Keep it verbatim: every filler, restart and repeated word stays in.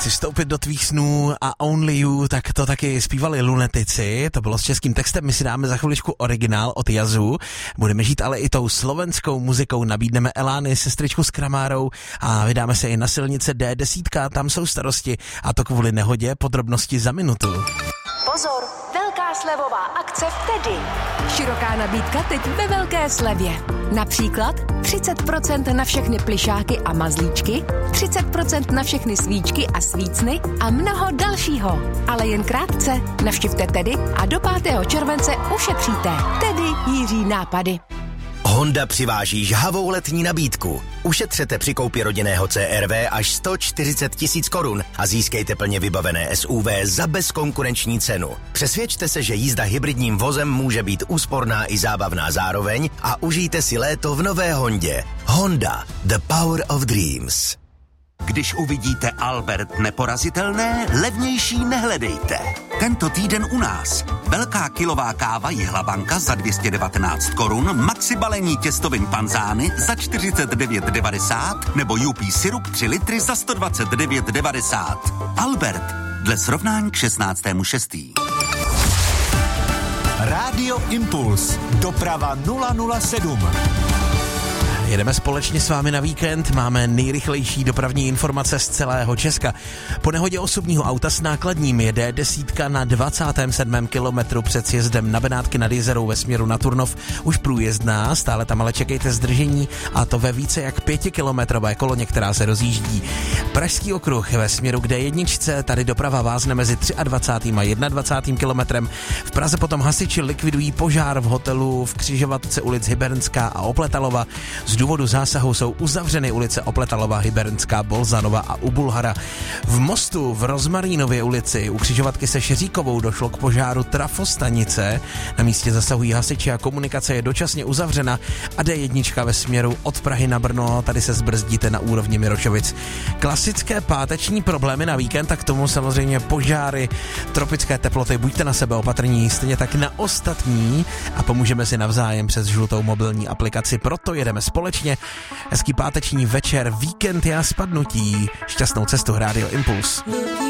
Chci vstoupit do tvých snů a Only You, tak to taky zpívali Lunetici, to bylo s českým textem, my si dáme za chviličku originál od Jazu, budeme žít ale i tou slovenskou muzikou, nabídneme Elány, sestřičku s Kramárou a vydáme se i na silnice D deset, tam jsou starosti a to kvůli nehodě, podrobnosti za minutu. Pozor, velká slevová akce v Tedy. Široká nabídka teď ve velké slevě. Například třicet procent na všechny plyšáky a mazlíčky, třicet procent na všechny svíčky a svícny a mnoho dalšího. Ale jen krátce. Navštivte Tedy a do pátého července ušetříte. Tedy Jiří nápady. Honda přiváží žhavou letní nabídku. Ušetřete při koupi rodinného C R V až sto čtyřicet tisíc korun a získejte plně vybavené S U V za bezkonkurenční cenu. Přesvědčte se, že jízda hybridním vozem může být úsporná i zábavná zároveň a užijte si léto v nové Hondě. Honda, the power of dreams. Když uvidíte Albert neporazitelné, levnější nehledejte. Tento týden u nás. Velká kilová káva Jihlabanka za dvě stě devatenáct korun, maxi balení těstovin panzány za čtyřicet devět devadesát nebo U P syrup tři litry za sto dvacet devět devadesát. Albert, dle srovnání k šestnáctému šestý Rádio Impuls. Doprava nula nula sedm. Jedeme společně s vámi na víkend, máme nejrychlejší dopravní informace z celého Česka. Po nehodě osobního auta s nákladním je D deset na dvacátém sedmém kilometru před sjezdem na Benátky nad Jizerou ve směru na Turnov už průjezdná, stále tam ale čekejte zdržení a to ve více jak pětikilometrové koloně, která se rozjíždí. Pražský okruh ve směru k D jedna, tady doprava vázne mezi dvacátým třetím a dvacátým prvním kilometrem. V Praze potom hasiči likvidují požár v hotelu v křižovatce ulic Hybernská a Opletalova. Z důvodu zásahu jsou uzavřeny ulice Opletalova, Hybernská, Bolzanova a U Bulhara. V Mostu v Rozmarínově ulici u křižovatky se Šeříkovou došlo k požáru trafostanice. Na místě zasahují hasiči a komunikace je dočasně uzavřena a D jedna ve směru od Prahy na Brno, tady se zbrzdíte na úrovni Mirošovic. Klasické páteční problémy na víkend, tak k tomu samozřejmě požáry, tropické teploty, buďte na sebe opatrní, stejně tak na ostatní a pomůžeme si navzájem přes žlutou mobilní aplikaci, proto jedeme společně. Hezký páteční večer, víkend je na spadnutí. Šťastnou cestu, Rádio Impuls.